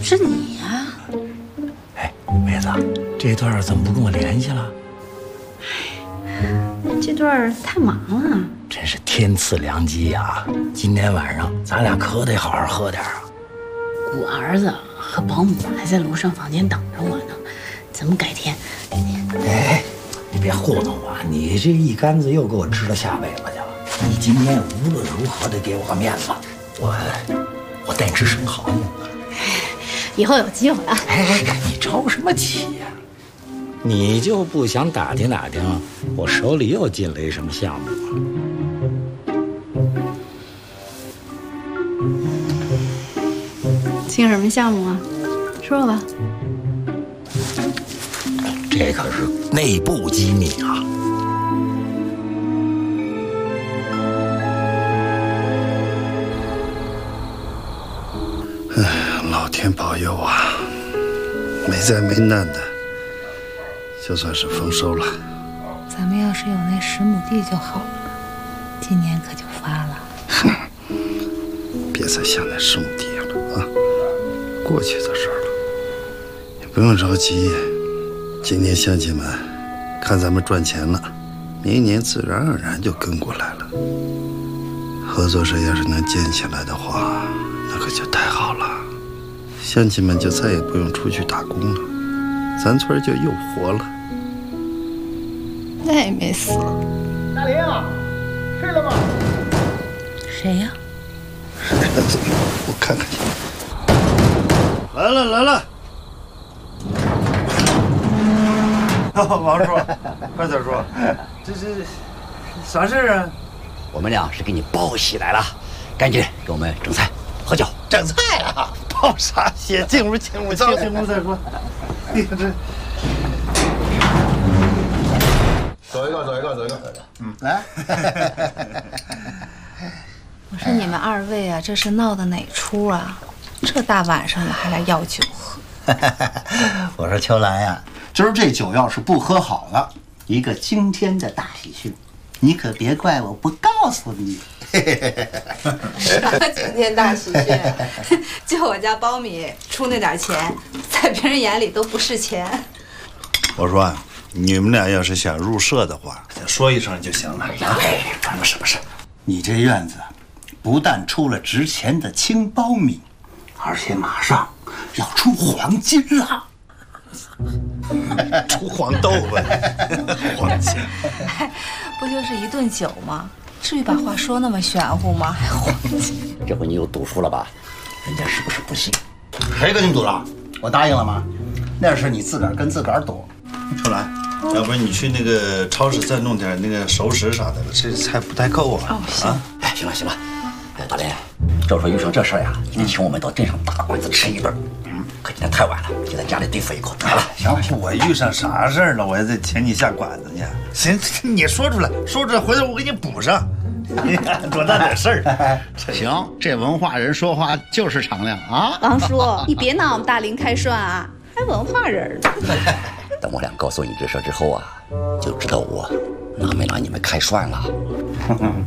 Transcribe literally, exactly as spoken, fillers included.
是你呀！ 哎，妹子，这段怎么不跟我联系了？ 哎，这段太忙了。 真是天赐良机呀！今天晚上咱俩可得好好喝点啊！ 我儿子和保姆还在楼上房间等着我呢，咱们改天，改天。 哎，你别糊弄我，你这一竿子又给我支到下辈子去了。你今天无论如何得给我个面子，我我带你吃生蚝呢。 以后有机会啊！ 哎，你着什么急呀？你就不想打听打听我手里又进了一什么项目吗？ 进什么项目啊？说吧。 这可是内部机密啊！ 哎，老天保佑啊！没灾没难的，就算是丰收了。 咱们要是有那十亩地就好了，今年可就发了。 哼，别再想那十亩地了啊，过去的事儿了。你不用着急，今年乡亲们看咱们赚钱了，明年自然而然就跟过来了。合作社要是能建起来的话，那可就太好了。乡亲们就再也不用出去打工了，咱村就又活了。 那也没死。 大林啊，睡了吗？ 谁呀？ 我看看去。来了来了。 王叔，快点说，这是啥事儿啊？ 我们俩是给你报喜来了，赶紧给我们整菜喝酒。 整菜啊？报啥喜？进屋进屋进屋进屋再说。哎呀这。 走一个，走一个，走一个。 嗯，来。 我说你们二位啊，这是闹的哪出啊？这大晚上的还来要酒喝。 我说秋兰呀，今儿这酒要是不喝好了，一个惊天的大喜讯，你可别怪我不告诉你。 啥惊天大喜讯？就我家苞米出那点钱，在别人眼里都不是钱。 我说啊，你们俩要是想入社的话，说一声就行了。 哎，不是不是，你这院子不但出了值钱的青苞米，而且马上要出黄金了。 出黄豆腐，黄金， 不就是一顿酒吗？至于把话说那么玄乎吗？还黄金？ 这回你又赌输了吧？人家是不是不信？ 谁跟你赌了？我答应了吗？那是你自个儿跟自个儿赌。 秋兰，要不然你去那个超市再弄点那个熟食啥的，这菜不太够啊。 哦，行。 啊，哎，行了行了，哎，大林，这说遇上这事儿呀，你得请我们到镇上大馆子吃一顿。嗯，可今天太晚了，就在家里对付一口得了。 行了， 我遇上啥事儿了？我还得请你下馆子去。行，你说出来，说出来，回头我给你补上。多大点事儿？ 行，这文化人说话就是敞亮啊！ 王叔，你别拿我们大林开涮啊，还文化人呢。 等我俩告诉你这事之后啊，就知道我拿没拿你们开涮了。